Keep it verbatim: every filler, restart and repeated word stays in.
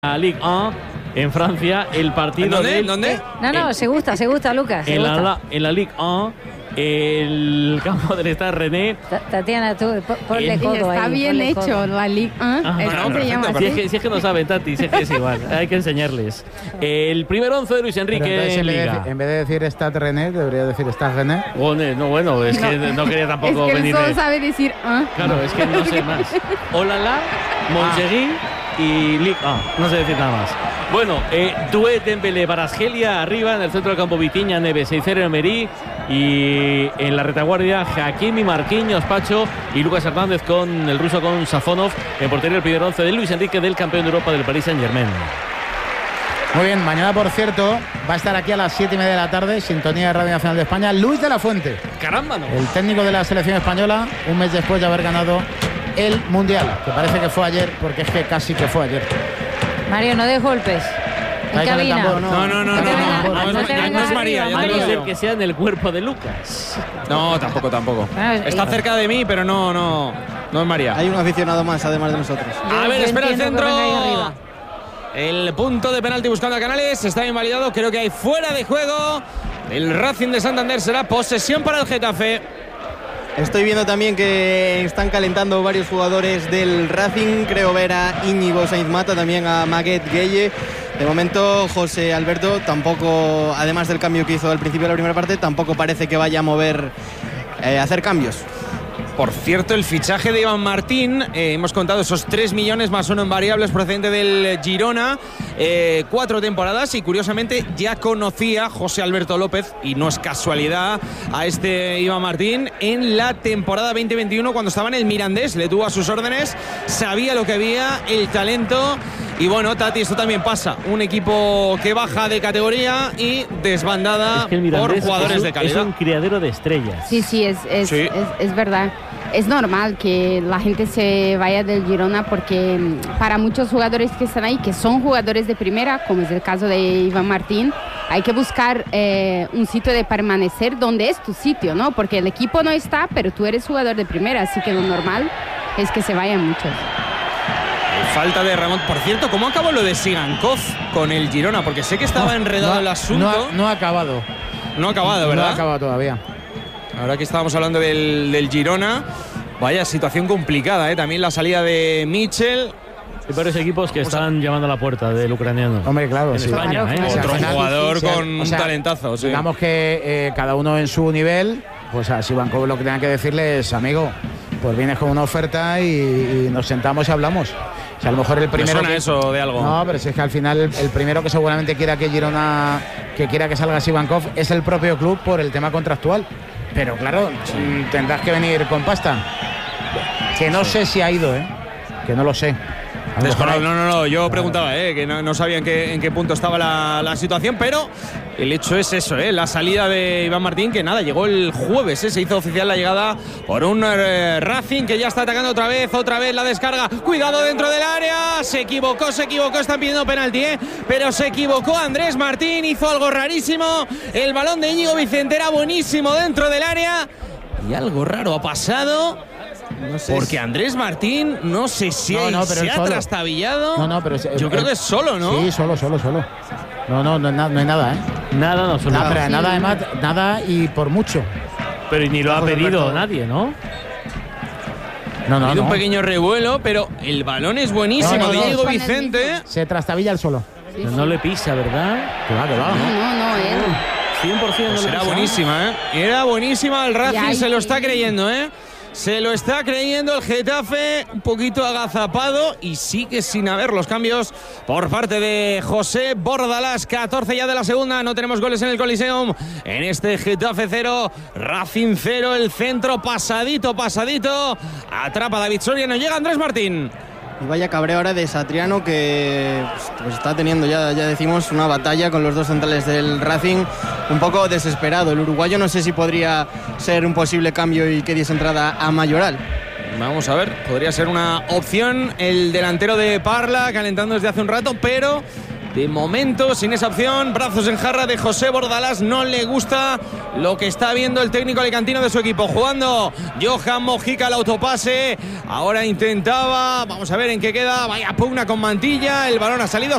La Ligue uno en Francia, el partido. ¿En dónde? Del, ¿En dónde? No, no, el, se gusta, se gusta, Lucas. Se en, gusta. la, en la Ligue uno, el campo del Stade René. Tatiana, tú ponle El, codo ahí. Está bien ponle hecho codo. la Ligue uno. Ah, Esto bueno, se llama si, así. es que, si es que no saben, Tati, si es que es igual. Hay que enseñarles. El primer once de Luis Enrique Pero entonces, en en, vez Liga. de, en vez de decir Stade René, debería decir Stade René. Bueno, no, bueno, es que no, no quería tampoco Es que él venir. solo de- sabe decir ah. Claro, es que no sé más. Olala, Montjuïc y Ligue uno. No sé decir nada más. Bueno, eh, Doué, Dembélé, Kvaratskhelia arriba, en el centro del campo Vitinha, Neves, seis cero Emery, y en la retaguardia Hakimi, Marquinhos, Pacho y Lucas Hernández con el ruso con Safonov. En portería el primer once de Luis Enrique, del campeón de Europa del Paris Saint-Germain. Muy bien, mañana, por cierto, va a estar aquí a las siete y media de la tarde, sintonía de Radio Nacional de España, Luis de la Fuente, Caramba, no. el técnico de la selección española, un mes después de haber ganado el Mundial, que parece que fue ayer, porque es que casi que fue ayer. Mario, no des golpes. En Ahí con el cabina. tambor, No, no, no, no, te vengas- no, no, no es- te no vengas es María, arriba, ya te lo A no digo. ser que sea en el cuerpo de Lucas. No, tampoco, tampoco. Bueno, Está y- cerca de mí, pero no, no, no es María. Hay un aficionado más, además de nosotros. Yo- A ver, yo espera el entiendo que centro. vengáis arriba. El punto de penalti buscando a Canales está invalidado. Creo que hay fuera de juego. El Racing de Santander será posesión para el Getafe. Estoy viendo también que están calentando varios jugadores del Racing. Creo ver a Íñigo Sainz Mata, también a Maguette Gueye. De momento, José Alberto tampoco, además del cambio que hizo al principio de la primera parte, tampoco parece que vaya a mover, eh, a hacer cambios. Por cierto, el fichaje de Iván Martín, eh, hemos contado esos tres millones más uno en variables procedente del Girona, eh, cuatro temporadas, y curiosamente ya conocía José Alberto López, y no es casualidad, a este Iván Martín en la temporada veinte veintiuno cuando estaba en el Mirandés, le tuvo a sus órdenes, sabía lo que había, el talento. Y bueno, Tati, esto también pasa. Un equipo que baja de categoría y desbandada Es que el por Mirandés jugadores es un, de calidad. es un criadero de estrellas. Sí, sí, es, es, Sí. es, es verdad. Es normal que la gente se vaya del Girona porque mm, para muchos jugadores que están ahí, que son jugadores de primera, como es el caso de Iván Martín, hay que buscar eh, un sitio de permanecer donde es tu sitio, ¿no? Porque el equipo no está, pero tú eres jugador de primera, así que lo normal es que se vayan muchos. Falta de Ramón. Por cierto, ¿cómo acabó lo de Sigankov con el Girona? Porque sé que estaba enredado No ha- el asunto. No ha, no ha acabado. No ha acabado, No ha ¿verdad? acabado todavía. Ahora que estábamos hablando del, del Girona, vaya situación complicada, ¿eh? También la salida de Mitchell. Hay varios equipos que están llamando a la puerta del ucraniano. Hombre, claro, en sí. España, Claro, ¿eh? claro. sea, Otro al final, jugador sí, con o sea, un talentazo. Sí. Digamos que eh, cada uno en su nivel, pues a Sivankov lo que tenga que decirle es, amigo, pues vienes con una oferta y, y nos sentamos y hablamos. O sea, a lo mejor el ¿Me primero suena que- eso de algo? No, pero si es que al final el, el primero que seguramente quiera que Girona, que quiera que salga Sivankov es el propio club por el tema contractual. Pero claro, mm, tendrás que venir con pasta. Que no sé si ha ido, ¿eh? Que no lo sé. A lo mejor Desconozco, hay- no, no, no, yo Claro. preguntaba, eh, que no, no sabía en qué, en qué punto estaba la, la situación, pero el hecho es eso, eh, la salida de Iván Martín, que nada, llegó el jueves, eh, se hizo oficial la llegada por un eh, Racing que ya está atacando otra vez, otra vez la descarga, cuidado dentro del área, se equivocó, se equivocó, están pidiendo penalti, eh, pero se equivocó Andrés Martín, hizo algo rarísimo, el balón de Íñigo Vicente era buenísimo dentro del área y algo raro ha pasado. No sé Porque si- Andrés Martín, no sé si No, no, pero se él ha solo. trastabillado. No, no, pero es- yo eh, creo eh, que es solo, ¿no? Sí, solo, solo, solo. No, no, no, es na- no hay nada, ¿eh? Nada, no, solo- Nada, pero sí. nada, además, nada y por mucho. pero ni lo ha José pedido Alberto. nadie, ¿no? No, Ha no, habido no. un pequeño revuelo, pero el balón es buenísimo No, no, de no. Diego Con el Vicente. mismo. Se trastabilla el solo. Sí, No sí. le pisa, ¿verdad? Que va, que va. No, no, no, él. cien por ciento Pues no le era pisa. buenísima, ¿eh? Era buenísima. El Racing ahí- se lo está creyendo, ¿eh? Se lo está creyendo el Getafe, un poquito agazapado y sigue sin haber los cambios por parte de José Bordalás. catorce ya de la segunda, no tenemos goles en el Coliseum. En este Getafe cero, Racing cero, el centro pasadito, pasadito. Atrapa David Soria, no llega Andrés Martín. Y vaya cabreo ahora de Satriano que pues, pues está teniendo ya, ya decimos, una batalla con los dos centrales del Racing, un poco desesperado. El uruguayo no sé si podría ser un posible cambio y que diese entrada a Mayoral. Vamos a ver, podría ser una opción el delantero de Parla, calentando desde hace un rato, pero de momento sin esa opción, brazos en jarra de José Bordalás, no le gusta lo que está viendo el técnico alicantino de su equipo. Jugando Johan Mojica al autopase, ahora intentaba, vamos a ver en qué queda, vaya pugna con Mantilla, el balón ha salido